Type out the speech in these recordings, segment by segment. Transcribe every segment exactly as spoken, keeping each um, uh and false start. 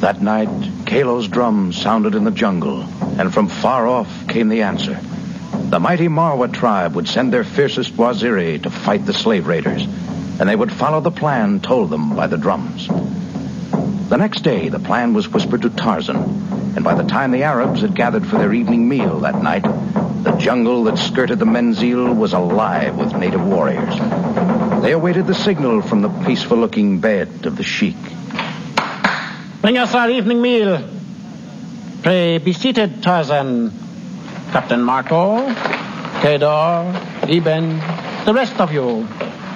That night, Kalo's drums sounded in the jungle, and from far off came the answer. The mighty Marwa tribe would send their fiercest Waziri to fight the slave raiders, and they would follow the plan told them by the drums. The next day, the plan was whispered to Tarzan, and by the time the Arabs had gathered for their evening meal that night, the jungle that skirted the Menzil was alive with native warriors. They awaited the signal from the peaceful-looking bed of the sheik. Bring us our evening meal. Pray be seated, Tarzan. Captain Marco, Kedar, Eben, the rest of you.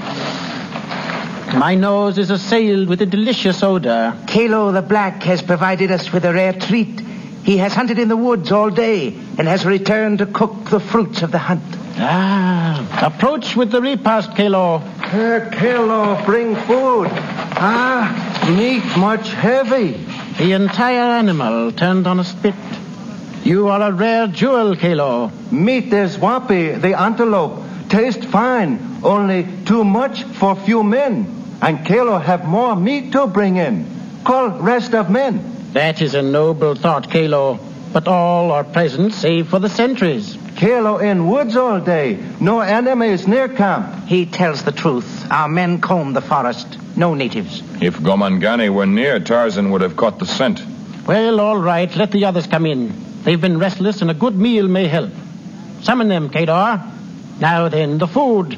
My nose is assailed with a delicious odor. Kalo the Black has provided us with a rare treat. He has hunted in the woods all day and has returned to cook the fruits of the hunt. Ah, approach with the repast, Kalo. Uh, Kalo, bring food. Ah, meat much heavy. The entire animal turned on a spit. You are a rare jewel, Kalo. Meat is wapi, the antelope. Taste fine, only too much for few men. And Kalo have more meat to bring in. Call rest of men. That is a noble thought, Kalo. But all are present save for the sentries. Kalo in woods all day. No enemies near camp. He tells the truth. Our men comb the forest. No natives. If Gomangani were near, Tarzan would have caught the scent. Well, all right. Let the others come in. They've been restless, and a good meal may help. Summon them, Kedar. Now then, the food.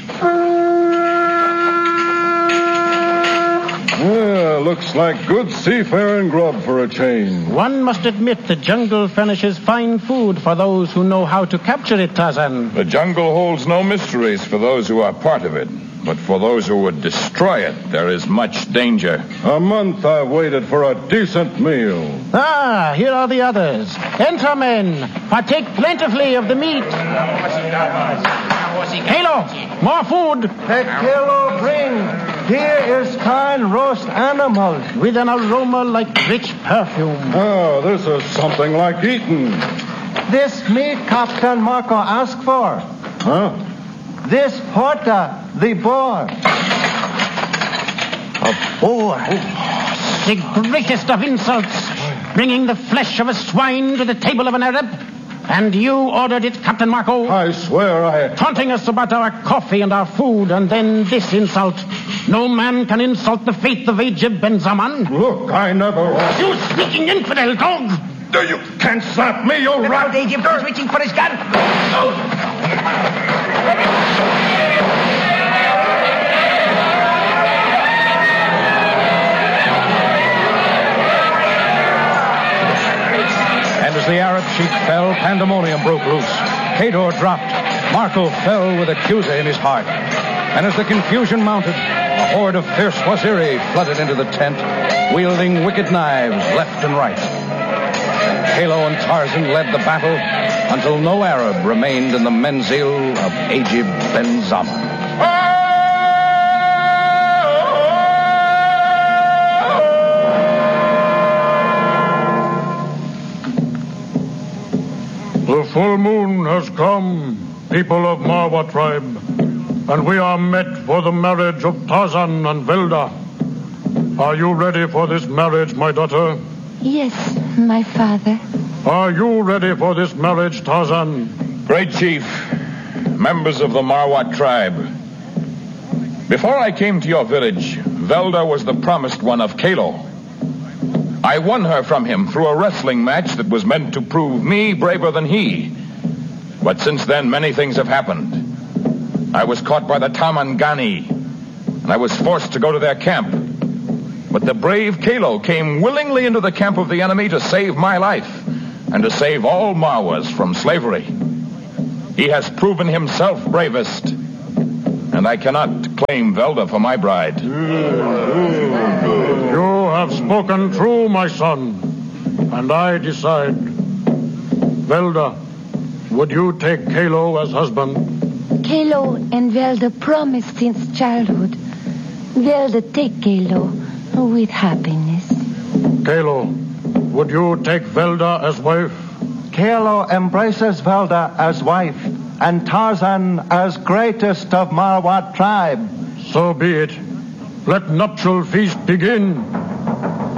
Well, looks like good seafaring grub for a change. One must admit the jungle furnishes fine food for those who know how to capture it, Tarzan. The jungle holds no mysteries for those who are part of it. But for those who would destroy it, there is much danger. A month I've waited for a decent meal. Ah, here are the others. Enter, men. Partake plentifully of the meat. Kalo, more food. Hey, Kalo, bring. Here is fine roast animals. With an aroma like rich perfume. Oh, this is something like eating. This meat Captain Marco asked for. Huh? This porta, the boar. A boar? The greatest of insults. Bringing the flesh of a swine to the table of an Arab. And you ordered it, Captain Marco? I swear I... Taunting us about our coffee and our food, and then this insult. No man can insult the faith of Ajib Ben Zaman. Look, I never... You sneaking infidel dog! You can't slap me, you rat! Ajib is reaching for his gun. And as the Arab sheik fell, pandemonium broke loose. Kedar dropped. Marco fell with accusa in his heart. And as the confusion mounted, a horde of fierce Waziri flooded into the tent, wielding wicked knives left and right. Kalo and Tarzan led the battle until no Arab remained in the Menzil of Ajib Ben Zaman. The full moon has come, people of Marwa tribe, and we are met for the marriage of Tarzan and Velda. Are you ready for this marriage, my daughter? Yes, my father. Are you ready for this marriage, Tarzan? Great chief, members of the Marwa tribe. Before I came to your village, Velda was the promised one of Kalo. I won her from him through a wrestling match that was meant to prove me braver than he. But since then, many things have happened. I was caught by the Tamangani, and I was forced to go to their camp. But the brave Kalo came willingly into the camp of the enemy to save my life and to save all Marwas from slavery. He has proven himself bravest, and I cannot claim Velda for my bride. You have spoken true, my son, and I decide. Velda, would you take Kalo as husband? Kalo and Velda promised since childhood. Velda take Kalo with happiness. Kalo, would you take Velda as wife? Kalo embraces Velda as wife, and Tarzan as greatest of Marwa tribe. So be it. Let nuptial feast begin.